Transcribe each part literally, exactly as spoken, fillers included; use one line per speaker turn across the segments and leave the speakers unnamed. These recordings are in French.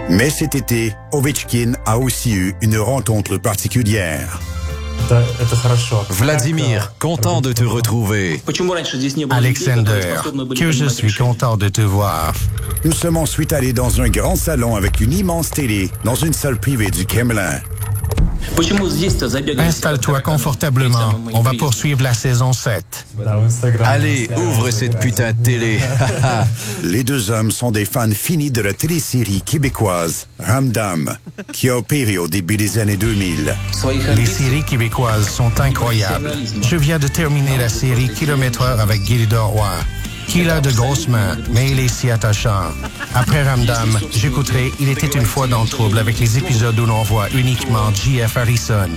Mais cet été, Ovechkin a aussi eu une rencontre particulière.
Vladimir, content de te retrouver.
Alexander, que je suis content de te voir.
Nous sommes ensuite allés dans un grand salon avec une immense télé dans une salle privée du Kremlin.
Installe-toi confortablement. On va poursuivre la saison sept.
Allez, ouvre cette putain de télé.
Les deux hommes sont des fans finis de la télésérie québécoise Ramdam, qui a opéré au début des années deux mille.
Les séries québécoises sont incroyables. Je viens de terminer la série Kilomètre heure avec Guy Roy. Qu'il a de grosses mains, mais il est si attachant. Après Ramdam, j'écouterai Il était une fois dans le trouble avec les épisodes où l'on voit uniquement J F Harrison.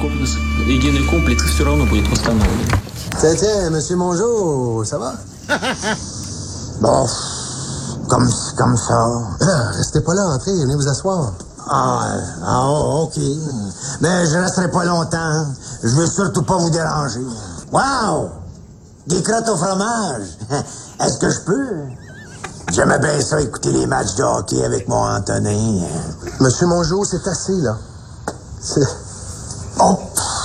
Tiens, tiens, monsieur Mongeau, ça va? Bon, comme, comme ça. Restez pas là, entrez, venez vous asseoir. Ah, ah, ok. Mais je resterai pas longtemps. Je veux surtout pas vous déranger. Wow! Des crottes au fromage. Est-ce que je peux? J'aimais bien ça, écouter les matchs de hockey avec mon Antonin. Monsieur Mongeau, c'est assez, là. C'est... Oh!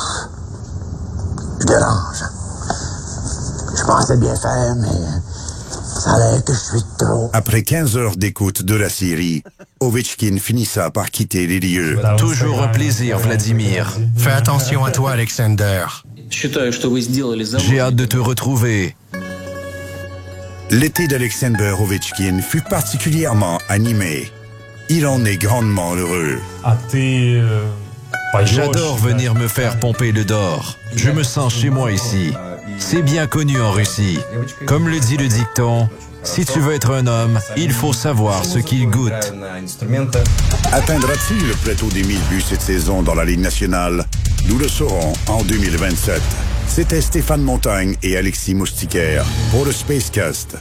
Je dérange. Je pensais bien faire, mais ça a l'air que je suis trop.
Après quinze heures d'écoute de la série, Ovechkin finissa par quitter les lieux.
Toujours un plaisir, Vladimir.
Fais attention à toi, Alexander.
J'ai hâte de te retrouver.
L'été d'Alexander Ovechkin fut particulièrement animé. Il en est grandement heureux.
J'adore venir me faire pomper le dor. Je me sens chez moi ici. C'est bien connu en Russie. Comme le dit le dicton, si tu veux être un homme, il faut savoir ce qu'il goûte.
Atteindra-t-il le plateau des mille buts cette saison dans la Ligue nationale? Nous le saurons en deux mille vingt-sept. C'était Stéphane Montagne et Alexis Moustiquaire pour le Spacecast.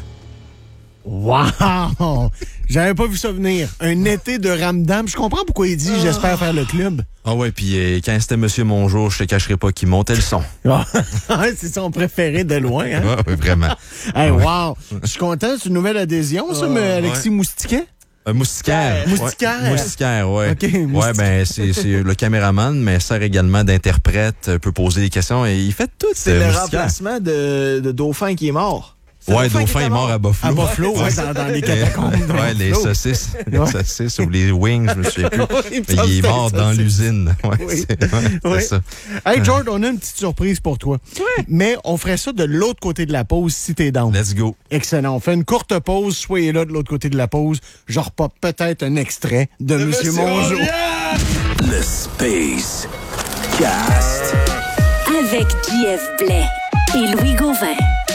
Wow! J'avais pas vu ça venir. Un été de Ramdam. Je comprends pourquoi il dit « J'espère faire le club ».
Ah ouais, puis euh, quand c'était Monsieur Mongeau, je te cacherai pas qu'il montait le son.
C'est son préféré de loin, hein?
Ouais, ouais, vraiment.
Hey,
ouais.
wow! Je suis content, c'est une nouvelle adhésion, ça, mais Alexis
ouais.
Moustiquet?
Euh, moustiquaire.
Moustiquaire.
Ouais. Moustiquaire, ouais.
OK, moustiquaire.
Ouais, ben, c'est, c'est le caméraman, mais sert également d'interprète, peut poser des questions et il fait tout.
C'est
euh,
le
Moustiquaire.
remplacement de, de Dauphin qui est mort. C'est
Ouais,
Dauphin,
Dauphin est mort à Buffalo.
À Buffalo, ouais, dans, dans les catacombes.
Ouais, les saucisses. Les
Ouais.
saucisses ou les wings, je me souviens plus.
Oui,
Mais il est mort dans
saucisses.
l'usine. Ouais,
Oui.
c'est, ouais, c'est
Oui.
ça.
Hey, George, on a une petite surprise pour toi.
Oui.
Mais on ferait ça de l'autre côté de la pause si t'es down.
Let's go.
Excellent. On fait une courte pause. Soyez là de l'autre côté de la pause. Je repop peut-être un extrait de Monsieur Mongeau.
Le Space Cast.
Avec J F Blais et Louis Gauvin.